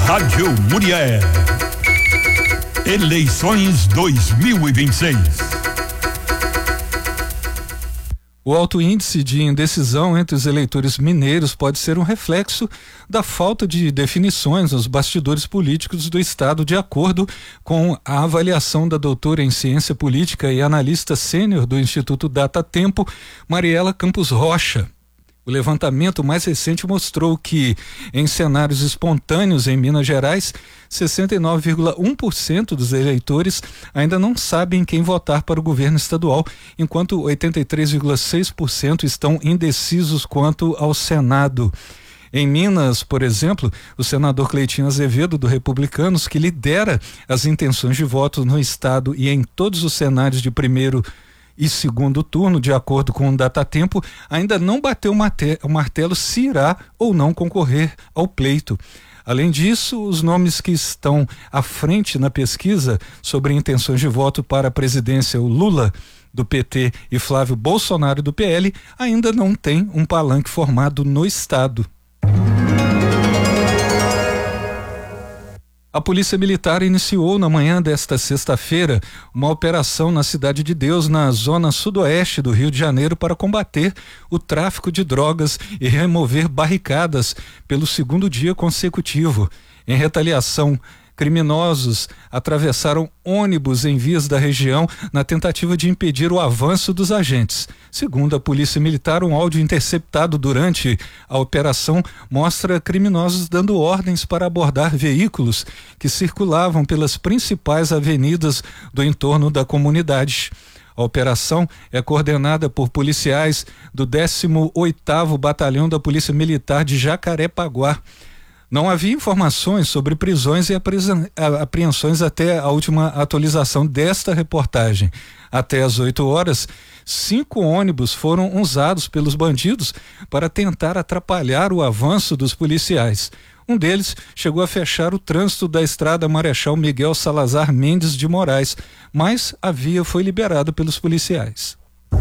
Rádio Muriel. Eleições 2026. O alto índice de indecisão entre os eleitores mineiros pode ser um reflexo da falta de definições nos bastidores políticos do Estado, de acordo com a avaliação da doutora em ciência política e analista sênior do Instituto Datatempo, Mariela Campos Rocha. O levantamento mais recente mostrou que, em cenários espontâneos em Minas Gerais, 69,1% dos eleitores ainda não sabem quem votar para o governo estadual, enquanto 83,6% estão indecisos quanto ao Senado. Em Minas, por exemplo, o senador Cleitinho Azevedo, do Republicanos, que lidera as intenções de voto no estado e em todos os cenários de primeiro e segundo turno, de acordo com o Datatempo, ainda não bateu o martelo se irá ou não concorrer ao pleito. Além disso, os nomes que estão à frente na pesquisa sobre intenções de voto para a presidência, o Lula, do PT, e Flávio Bolsonaro, do PL, ainda não têm um palanque formado no estado. A Polícia Militar iniciou na manhã desta sexta-feira uma operação na Cidade de Deus, na zona sudoeste do Rio de Janeiro, para combater o tráfico de drogas e remover barricadas pelo segundo dia consecutivo. Em retaliação, criminosos atravessaram ônibus em vias da região na tentativa de impedir o avanço dos agentes. Segundo a Polícia Militar, um áudio interceptado durante a operação mostra criminosos dando ordens para abordar veículos que circulavam pelas principais avenidas do entorno da comunidade. A operação é coordenada por policiais do 18º Batalhão da Polícia Militar de Jacarepaguá. Não havia informações sobre prisões e apreensões até a última atualização desta reportagem. Até às 8 horas, 5 ônibus foram usados pelos bandidos para tentar atrapalhar o avanço dos policiais. Um deles chegou a fechar o trânsito da estrada Marechal Miguel Salazar Mendes de Moraes, mas a via foi liberada pelos policiais.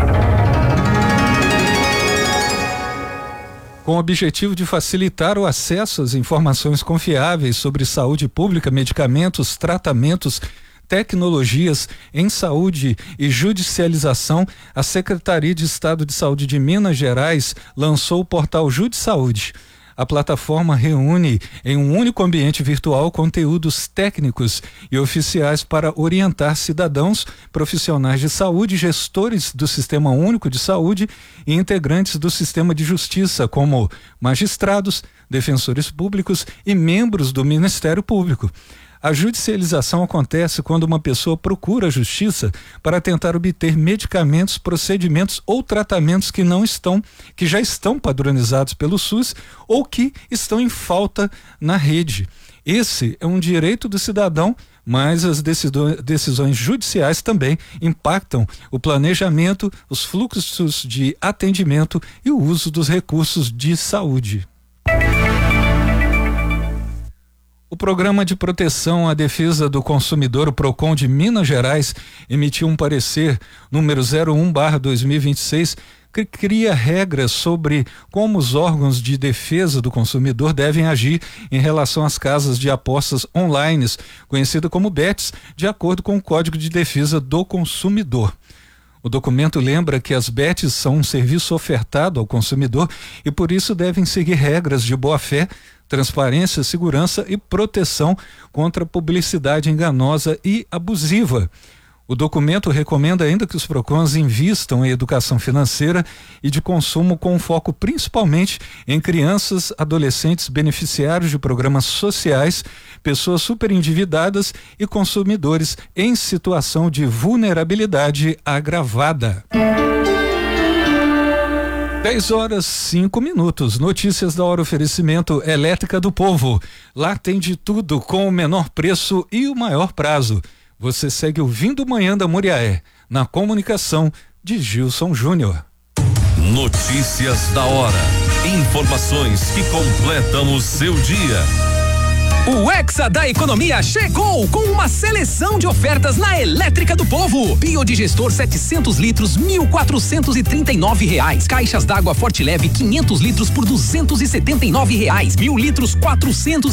Com o objetivo de facilitar o acesso às informações confiáveis sobre saúde pública, medicamentos, tratamentos, tecnologias em saúde e judicialização, a Secretaria de Estado de Saúde de Minas Gerais lançou o portal JudiSaúde. A plataforma reúne em um único ambiente virtual conteúdos técnicos e oficiais para orientar cidadãos, profissionais de saúde, gestores do Sistema Único de Saúde e integrantes do sistema de justiça, como magistrados, defensores públicos e membros do Ministério Público. A judicialização acontece quando uma pessoa procura a justiça para tentar obter medicamentos, procedimentos ou tratamentos que já estão padronizados pelo SUS ou que estão em falta na rede. Esse é um direito do cidadão, mas as decisões judiciais também impactam o planejamento, os fluxos de atendimento e o uso dos recursos de saúde. O Programa de Proteção à Defesa do Consumidor, o PROCON de Minas Gerais, emitiu um parecer número 01/2026 que cria regras sobre como os órgãos de defesa do consumidor devem agir em relação às casas de apostas online, conhecidas como bets, de acordo com o Código de Defesa do Consumidor. O documento lembra que as bets são um serviço ofertado ao consumidor e por isso devem seguir regras de boa-fé, transparência, segurança e proteção contra publicidade enganosa e abusiva. O documento recomenda ainda que os PROCONs invistam em educação financeira e de consumo com foco principalmente em crianças, adolescentes, beneficiários de programas sociais, pessoas superendividadas e consumidores em situação de vulnerabilidade agravada. 10h05. Notícias da hora, oferecimento Elétrica do Povo. Lá tem de tudo com o menor preço e o maior prazo. Você segue ouvindo Manhã da Muriaé, na comunicação de Gilson Júnior. Notícias da hora. Informações que completam o seu dia. O Hexa da Economia chegou com uma seleção de ofertas na Elétrica do Povo. Biodigestor 700 litros, R$ 1.439. Caixas d'água Forte Leve 500 litros por R$ 279. 1.000 litros,